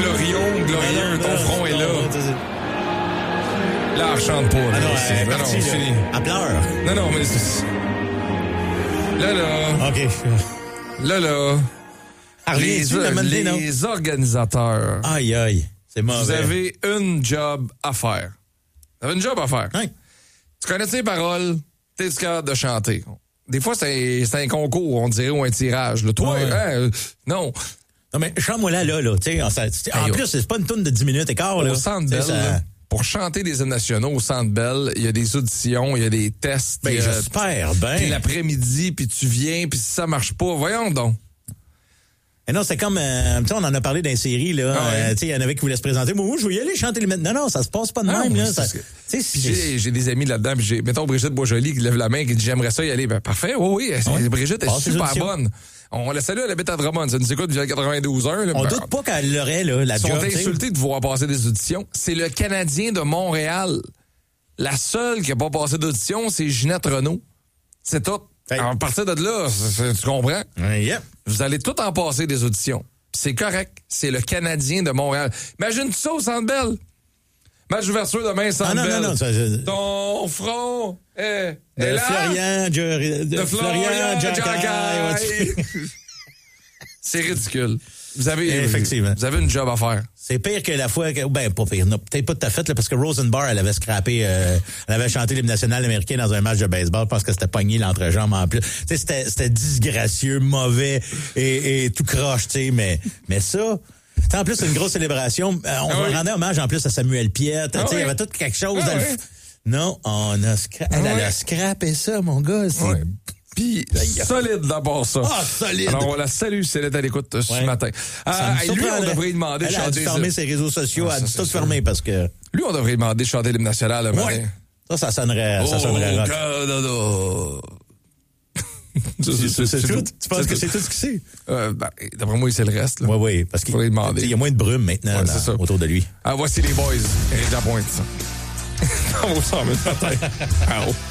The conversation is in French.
Florion, glorieux, ton front est là. Là, elle chante pas. Là, non, c'est fini. Elle pleure. Non, mais c'est... Là. OK. Là. Les Les organisateurs. Aïe. C'est mauvais. Vous avez une job à faire. Vous avez une job à faire. Hein? Tu connais tes paroles, t'es capable de chanter. Des fois, c'est un concours, on dirait, ou un tirage. Là. Toi, non. Non, mais chante-moi là. Tu sais, en plus, c'est pas une tourne de 10 minutes et quart, là. Au Centre Bell, pour chanter des hymnes nationaux au Centre Bell, il y a des auditions, il y a des tests. Ben, j'espère bien. Puis l'après-midi, puis tu viens, puis si ça marche pas, voyons donc. Et non, c'est comme, tu sais, on en a parlé dans les séries, là. Tu sais, il y en avait qui voulaient se présenter. Moi, je veux y aller chanter les mettre. Non, ça se passe pas de même, là. J'ai des amis là-dedans, puis mettons Brigitte Boisjoli qui lève la main, qui dit j'aimerais ça y aller. Ben, parfait, oui. Brigitte est super bonne. On la salue, elle habite à Drummond. Ça nous écoute via 92 heures. Là, on doute pas qu'elle l'aurait, là, la job. Ils sont insultés de voir passer des auditions. C'est le Canadien de Montréal. La seule qui a pas passé d'audition, c'est Ginette Renault. C'est tout. À partir de là, tu comprends? Yep. Vous allez tout en passer des auditions. C'est correct. C'est le Canadien de Montréal. Imagine ça au Centre Bell. Match d'ouverture demain, Centre Bell. Non. Ton front est de là. De Florian Jacky. C'est ridicule. Vous avez une job à faire. C'est pire que la fois pas pire. Non, peut-être pas tout à fait, là, parce que Rosenbar, elle avait scrappé, elle avait chanté l'hymne national américain dans un match de baseball parce que c'était pogné l'entrejambe en plus. Tu sais, c'était disgracieux, mauvais et tout croche, tu sais, mais ça. En plus, c'est une grosse célébration. On rendait hommage en plus à Samuel Piette. Il y avait tout quelque chose. Non, elle a scrappé ça, mon gars. Puis, solide d'abord ça. Ah, solide. Alors, on la salue si elle est à l'écoute ce matin. Lui, on devrait lui demander de chanter. Elle a fermé ses réseaux sociaux, elle a tout fermé parce que... Lui, on devrait lui demander de chanter l'hymne national. Ouais. Ça sonnerait rock. C'est tout? Tu penses que c'est tout ce qu'il sait? D'après moi, c'est le reste. Oui, parce qu'il y a moins de brume maintenant autour de lui. Voici les boys. Éric Lapointe. On va s'en mettre matin.